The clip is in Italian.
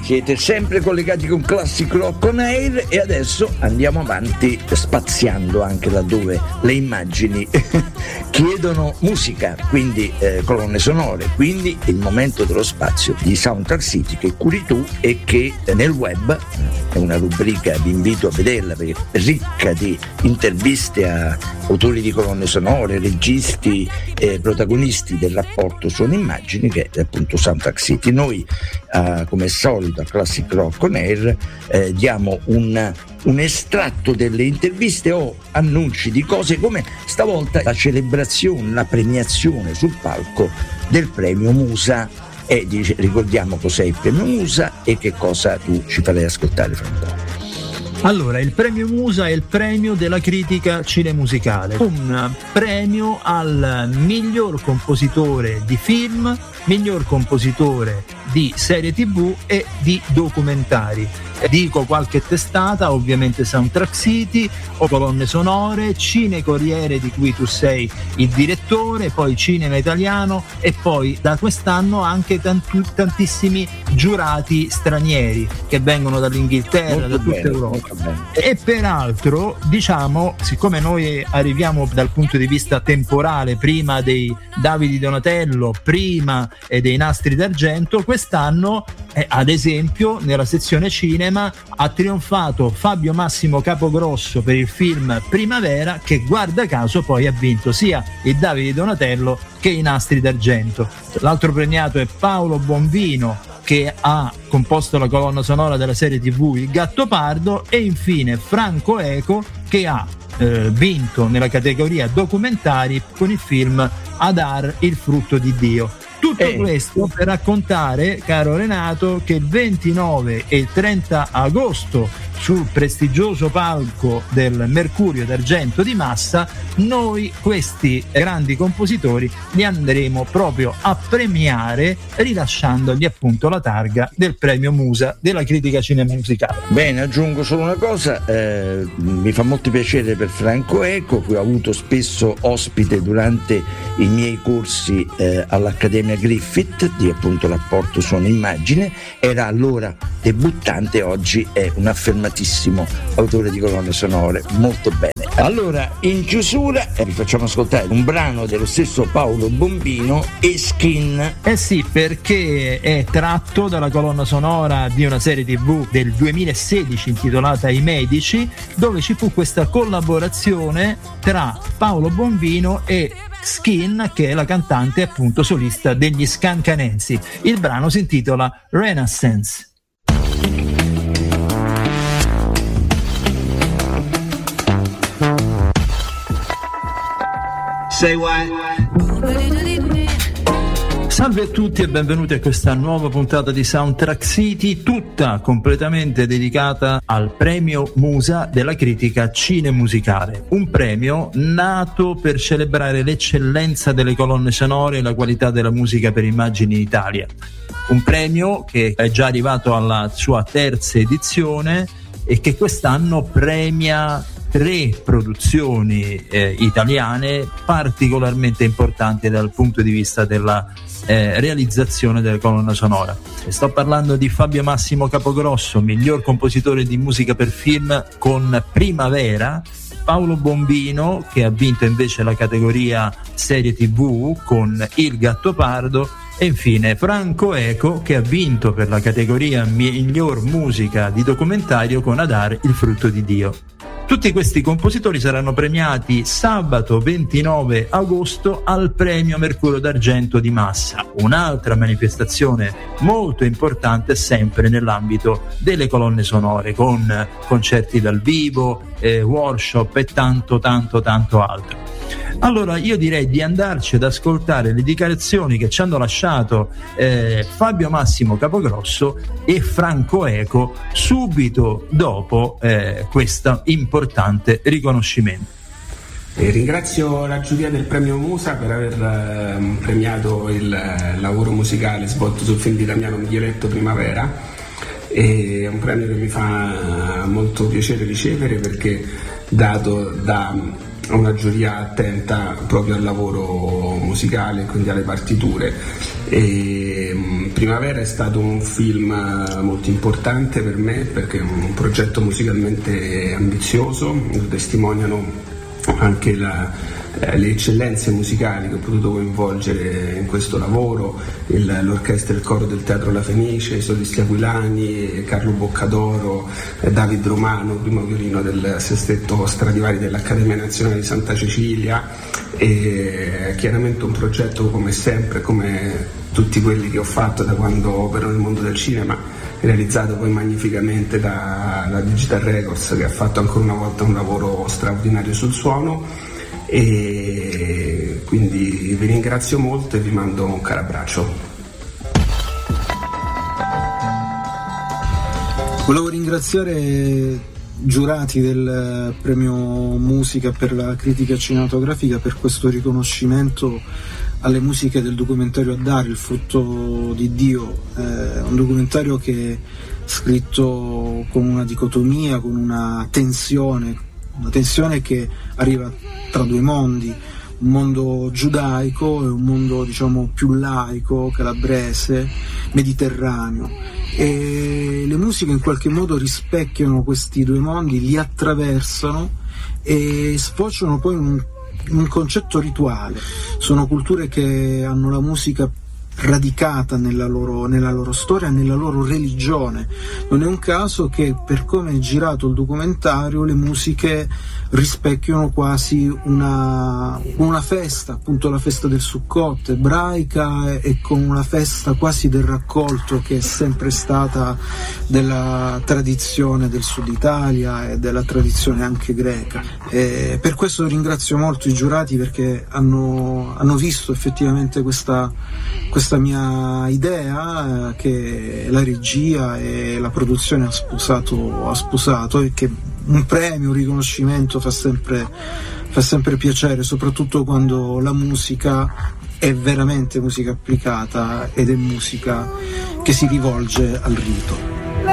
siete sempre collegati con Classic Rock On Air e adesso andiamo avanti spaziando anche laddove le immagini chiedono musica, quindi colonne sonore, quindi il momento dello spazio di Soundtrack City che curi tu e che nel web è una rubrica, vi invito a vederla perché è ricca di interviste a autori di colonne sonore, registi, protagonisti del rapporto suono-immagini che è appunto Soundtrack City. Noi come solito a Classic Rock On Air diamo un estratto delle interviste o annunci di cose come stavolta la celebrazione, la premiazione sul palco del premio Musa. E ricordiamo cos'è il premio Musa e che cosa tu ci farai ascoltare fra un po'. Allora, il premio Musa è il premio della critica cinemusicale, un premio al miglior compositore di film, miglior compositore di serie TV e di documentari. Dico qualche testata, ovviamente Soundtrack City o colonne sonore, Cine Corriere di cui tu sei il direttore, poi Cinema Italiano e poi da quest'anno anche tantissimi giurati stranieri che vengono dall'Inghilterra, da tutta Europa. E peraltro, diciamo, siccome noi arriviamo dal punto di vista temporale prima dei Davide Donatello, prima dei Nastri d'Argento, quest'anno ad esempio nella sezione cinema ha trionfato Fabio Massimo Capogrosso per il film Primavera, che guarda caso poi ha vinto sia il Davide Donatello che i Nastri d'Argento. L'altro premiato è Paolo Bonvino, che ha composto la colonna sonora della serie TV Il Gattopardo, e infine Franco Eco, che ha vinto nella categoria documentari con il film Adar, il frutto di Dio. Tutto questo per raccontare, caro Renato, che il 29 e il 30 agosto sul prestigioso palco del Mercurio d'Argento di Massa noi questi grandi compositori li andremo proprio a premiare, rilasciandogli appunto la targa del premio Musa della critica cinemusicale. Bene, aggiungo solo una cosa, mi fa molto piacere per Franco Eco, che ho avuto spesso ospite durante i miei corsi all'Accademia Griffith di appunto rapporto suono-immagine. Era allora debuttante, oggi è un affermatissimo autore di colonne sonore. Molto bene. Allora, in chiusura vi facciamo ascoltare un brano dello stesso Paolo Bombino e Skin. Sì, perché è tratto dalla colonna sonora di una serie TV del 2016 intitolata I Medici, dove ci fu questa collaborazione tra Paolo Bombino e Skin, che è la cantante appunto solista degli Scancanensi. Il brano si intitola Renaissance. Say what? Salve a tutti e benvenuti a questa nuova puntata di Soundtrack City, tutta completamente dedicata al premio Musa della critica cinemusicale. Un premio nato per celebrare l'eccellenza delle colonne sonore e la qualità della musica per immagini in Italia. Un premio che è già arrivato alla sua terza edizione e che quest'anno premia 3 produzioni italiane particolarmente importanti dal punto di vista della realizzazione della colonna sonora. Sto parlando di Fabio Massimo Capogrosso, miglior compositore di musica per film con Primavera, Paolo Bombino, che ha vinto invece la categoria serie TV con Il Gattopardo, e infine Franco Eco, che ha vinto per la categoria miglior musica di documentario con Adar, il frutto di Dio. Tutti questi compositori saranno premiati sabato 29 agosto al premio Mercurio d'Argento di Massa, un'altra manifestazione molto importante sempre nell'ambito delle colonne sonore, con concerti dal vivo, workshop e tanto altro. Allora io direi di andarci ad ascoltare le dichiarazioni che ci hanno lasciato Fabio Massimo Capogrosso e Franco Eco subito dopo questo importante riconoscimento. Ringrazio la giuria del premio Musa per aver premiato il lavoro musicale svolto sul film di Damiano Miglioretto Primavera. È un premio che mi fa molto piacere ricevere, perché dato da una giuria attenta proprio al lavoro musicale, quindi alle partiture. E Primavera è stato un film molto importante per me perché è un progetto musicalmente ambizioso, lo testimoniano anche le eccellenze musicali che ho potuto coinvolgere in questo lavoro, l'orchestra e il coro del Teatro La Fenice, i solisti aquilani, Carlo Boccadoro, David Romano, primo violino del sestetto Stradivari dell'Accademia Nazionale di Santa Cecilia, e chiaramente un progetto come sempre, come tutti quelli che ho fatto da quando opero nel mondo del cinema, realizzato poi magnificamente da Digital Records, che ha fatto ancora una volta un lavoro straordinario sul suono. E quindi vi ringrazio molto e vi mando un caro abbraccio. Volevo ringraziare giurati del premio Musica per la critica cinematografica per questo riconoscimento alle musiche del documentario A Dare, il frutto di Dio, un documentario che è scritto con una dicotomia, con una tensione che arriva tra due mondi, un mondo giudaico e un mondo diciamo più laico, calabrese, mediterraneo, e le musiche in qualche modo rispecchiano questi due mondi, li attraversano e sfociano poi in un concetto rituale. Sono culture che hanno la musica radicata nella loro storia, nella loro religione. Non è un caso che, per come è girato il documentario, le musiche rispecchiano quasi una festa, appunto la festa del Sukkot ebraica, e con una festa quasi del raccolto che è sempre stata della tradizione del Sud Italia e della tradizione anche greca. E per questo ringrazio molto i giurati, perché hanno visto effettivamente questa mia idea, che la regia e la produzione ha sposato, e che un premio, un riconoscimento fa sempre piacere, soprattutto quando la musica è veramente musica applicata ed è musica che si rivolge al rito.